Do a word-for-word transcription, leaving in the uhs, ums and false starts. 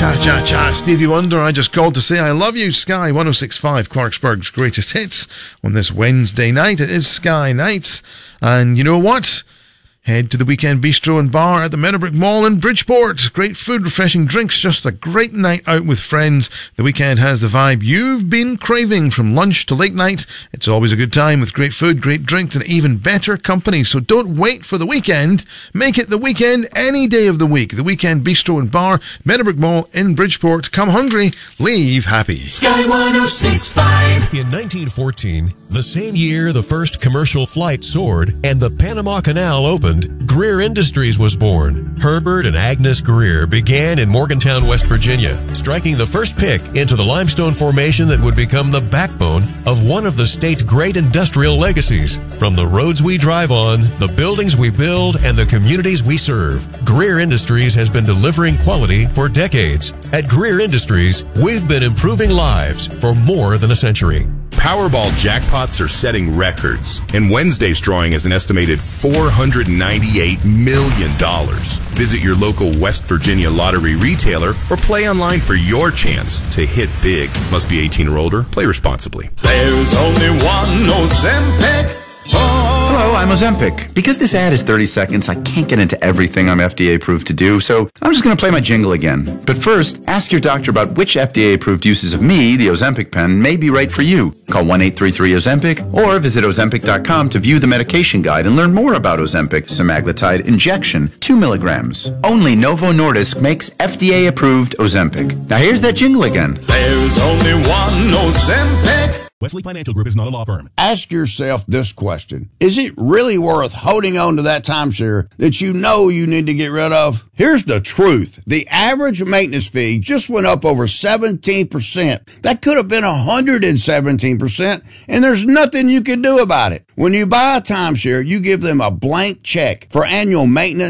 Cha cha cha, Stevie Wonder. I just called to say I love you. Sky one oh six point five, Clarksburg's greatest hits on this Wednesday night. It is Sky Nights. And you know what? Head to the Weekend Bistro and Bar at the Meadowbrook Mall in Bridgeport. Great food, refreshing drinks, just a great night out with friends. The weekend has the vibe you've been craving from lunch to late night. It's always a good time with great food, great drink, and even better company. So don't wait for the weekend. Make it the weekend any day of the week. The Weekend Bistro and Bar, Meadowbrook Mall in Bridgeport. Come hungry, leave happy. Sky one oh six point five. In nineteen fourteen, the same year the first commercial flight soared and the Panama Canal opened, Greer Industries was born. Herbert and Agnes Greer began in Morgantown, West Virginia, striking the first pick into the limestone formation that would become the backbone of one of the state's great industrial legacies. From the roads we drive on, the buildings we build, and the communities we serve, Greer Industries has been delivering quality for decades. At Greer Industries, we've been improving lives for more than a century. Powerball jackpots are setting records, and Wednesday's drawing is an estimated four hundred ninety-eight million dollars. Visit your local West Virginia lottery retailer or play online for your chance to hit big. Must be eighteen or older. Play responsibly. There's only one Ozempic. Hello, I'm Ozempic. Because this ad is thirty seconds, I can't get into everything I'm F D A approved to do, so I'm just going to play my jingle again. But first, ask your doctor about which F D A approved uses of me, the Ozempic pen, may be right for you. Call one eight three three Ozempic or visit Ozempic dot com to view the medication guide and learn more about Ozempic semaglutide injection, two milligrams. Only Novo Nordisk makes F D A approved Ozempic. Now here's that jingle again. There's only one Ozempic. Wesley Financial Group is not a law firm. Ask yourself this question. Is it really worth holding on to that timeshare that you know you need to get rid of? Here's the truth. The average maintenance fee just went up over seventeen percent. That could have been one hundred seventeen percent, and there's nothing you can do about it. When you buy a timeshare, you give them a blank check for annual maintenance